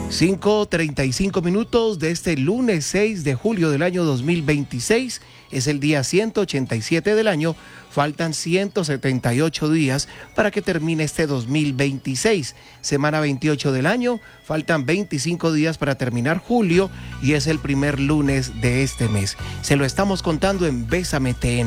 5:35 de este lunes 6 de julio del año 2026. Es el día 187 del año. Faltan 178 días para que termine este 2026. Semana 28 del año. Faltan 25 días para terminar julio y es el primer lunes de este mes. Se lo estamos contando en Bésame TN.